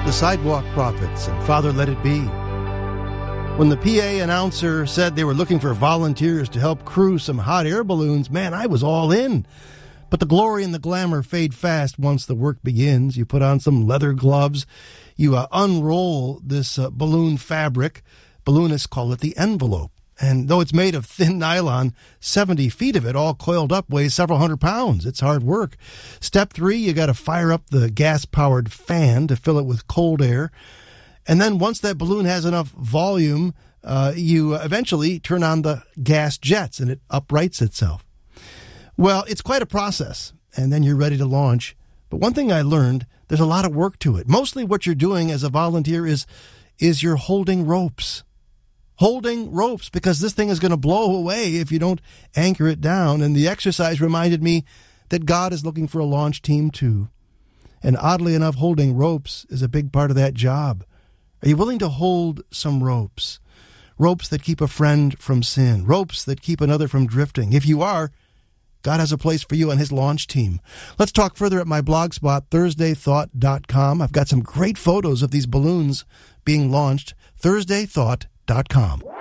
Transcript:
the Sidewalk Prophets and Father Let It Be. When the PA announcer said they were looking for volunteers to help crew some hot air balloons, man, I was all in. But the glory and the glamour fade fast once the work begins. You put on some leather gloves, you unroll this balloon fabric. Balloonists call it the envelope. And though it's made of thin nylon, 70 feet of it all coiled up weighs several hundred pounds. It's hard work. Step 3, you got to fire up the gas-powered fan to fill it with cold air. And then once that balloon has enough volume, you eventually turn on the gas jets and it uprights itself. Well, it's quite a process, and then you're ready to launch. But one thing I learned, there's a lot of work to it. Mostly what you're doing as a volunteer is you're holding ropes. Holding ropes, because this thing is going to blow away if you don't anchor it down. And the exercise reminded me that God is looking for a launch team too. And oddly enough, holding ropes is a big part of that job. Are you willing to hold some ropes? Ropes that keep a friend from sin. Ropes that keep another from drifting. If you are, God has a place for you on his launch team. Let's talk further at my blog spot, thursdaythought.com. I've got some great photos of these balloons being launched. thursdaythought.com.